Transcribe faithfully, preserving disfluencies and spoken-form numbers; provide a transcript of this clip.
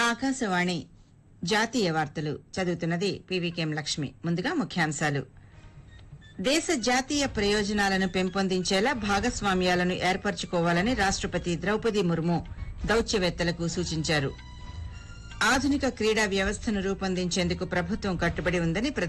ఆకాశవాణి జాతీయ వార్తలు చదువుతున్నది పీవీకేఎం లక్ష్మి. ముందుగా ముఖ్యాంశాలు. దేశ జాతీయ ప్రయోజనాలను పెంపొందించేలా భాగస్వామ్యాలను ఏర్పరచుకోవాలని రాష్టపతి ద్రౌపది ముర్ము దౌత్యవేత్తలకు సూచించారు. ఆధునిక క్రీడా వ్యవస్థను రూపొందించేందుకు ప్రభుత్వం కట్టుబడి ఉందని